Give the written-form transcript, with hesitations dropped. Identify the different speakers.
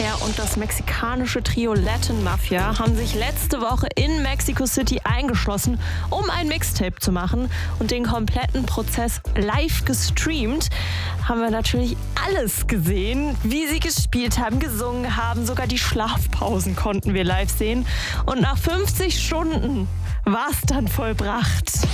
Speaker 1: Er und das mexikanische Trio Latin Mafia haben sich letzte Woche in Mexico City eingeschlossen, um ein Mixtape zu machen und den kompletten Prozess live gestreamt. Haben wir natürlich alles gesehen, wie sie gespielt haben, gesungen haben, sogar die Schlafpausen konnten wir live sehen. Und nach 50 Stunden war es dann vollbracht.